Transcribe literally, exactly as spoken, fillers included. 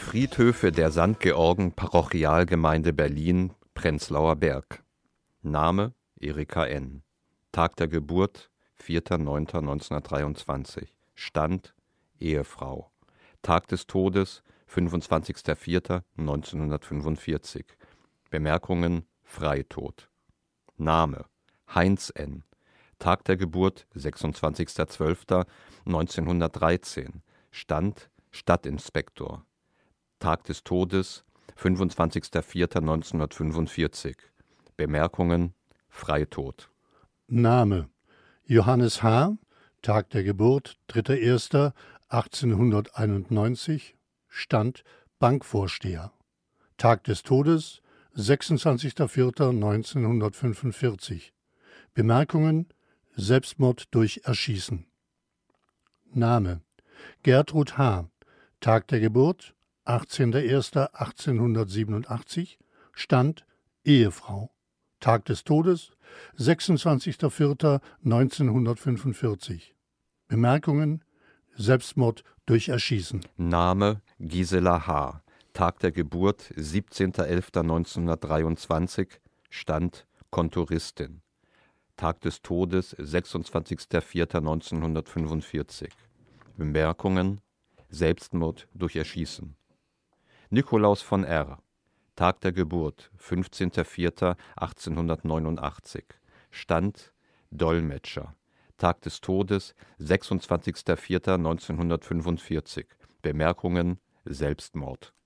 Friedhöfe der Sankt Georgen Parochialgemeinde Berlin, Prenzlauer Berg. Name Erika N. Tag der Geburt vierter neunter neunzehnhundertdreiundzwanzig. Stand Ehefrau. Tag des Todes fünfundzwanzigster vierter neunzehnhundertfünfundvierzig. Bemerkungen Freitod. Name Heinz N. Tag der Geburt sechsundzwanzigster zwölfter neunzehnhundertdreizehn. Stand Stadtinspektor. Tag des Todes fünfundzwanzigster vierter neunzehnhundertfünfundvierzig. Bemerkungen Freitod. Name Johannes H. Tag der Geburt dritter erster achtzehnhunderteinundneunzig. Stand Bankvorsteher. Tag des Todes sechsundzwanzigster vierter neunzehnhundertfünfundvierzig. Bemerkungen Selbstmord durch Erschießen. Name Gertrud H. Tag der Geburt achtzehnter erster achtzehnhundertsiebenundachtzig. Stand Ehefrau. Tag des Todes sechsundzwanzigster vierter neunzehnhundertfünfundvierzig. Bemerkungen Selbstmord durch Erschießen. Name Gisela H. Tag der Geburt siebzehnter elfter neunzehnhundertdreiundzwanzig. Stand Kontoristin. Tag des Todes sechsundzwanzigster vierter neunzehnhundertfünfundvierzig. Bemerkungen Selbstmord durch Erschießen. Nikolaus von R. Tag der Geburt fünfzehnter vierter achtzehnhundertneunundachtzig. Stand Dolmetscher. Tag des Todes sechsundzwanzigster vierter neunzehnhundertfünfundvierzig. Bemerkungen Selbstmord.